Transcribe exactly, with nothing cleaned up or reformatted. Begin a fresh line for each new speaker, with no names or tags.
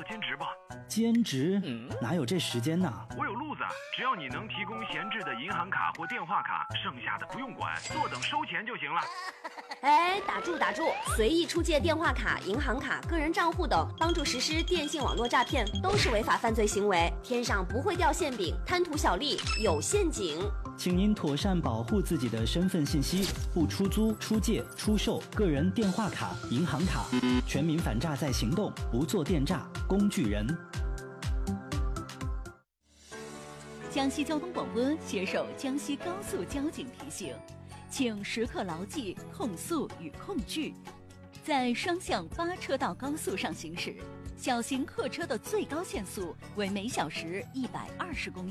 兼职吧。
兼职？嗯，哪有这时间呢？
我有路子，只要你能提供闲置的银行卡或电话卡，剩下的不用管，坐等收钱就行了。
哎，打住打住！随意出借电话卡、银行卡、个人账户等，帮助实施电信网络诈骗，都是违法犯罪行为。天上不会掉馅饼，贪图小利有陷阱。
请您妥善保护自己的身份信息，不出租、出借、出售个人电话卡、银行卡。全民反诈在行动，不做电诈工具人。
江西交通广播携手江西高速交警提醒，请时刻牢记控速与控距。在双向八车道高速上行驶，小型客车的最高限速为每小时一百二十公里。